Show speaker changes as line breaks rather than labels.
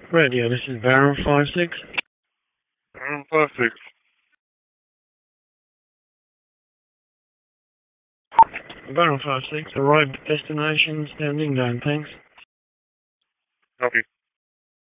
Radio, this is Baron 56.
Baron 56.
Baron 56, arrived at destination, standing down, thanks.
Copy.